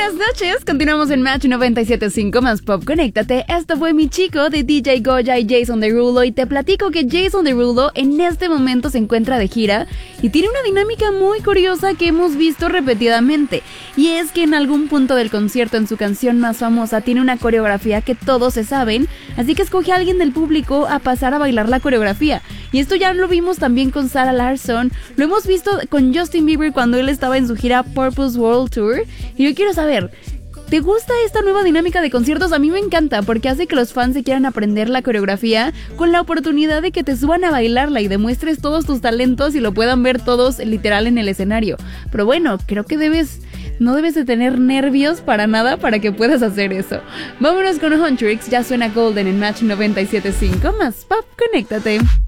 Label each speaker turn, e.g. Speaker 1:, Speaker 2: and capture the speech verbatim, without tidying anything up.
Speaker 1: Buenas noches, continuamos en Match noventa y siete punto cinco más Pop. Conéctate. Esto fue Mi Chico de D J Goya y Jason Derulo, y te platico que Jason Derulo en este momento se encuentra de gira y tiene una dinámica muy curiosa que hemos visto repetidamente, y es que en algún punto del concierto en su canción más famosa tiene una coreografía que todos se saben, así que escoge a alguien del público a pasar a bailar la coreografía. Y esto ya lo vimos también con Sarah Larsson, lo hemos visto con Justin Bieber cuando él estaba en su gira Purpose World Tour. Y yo quiero saber, ¿te gusta esta nueva dinámica de conciertos? A mí me encanta porque hace que los fans se quieran aprender la coreografía con la oportunidad de que te suban a bailarla y demuestres todos tus talentos y lo puedan ver todos literal en el escenario. Pero bueno, creo que debes... no debes de tener nervios para nada para que puedas hacer eso. Vámonos con Huntrix, ya suena Golden en Match noventa y siete punto cinco más Pop. Conéctate.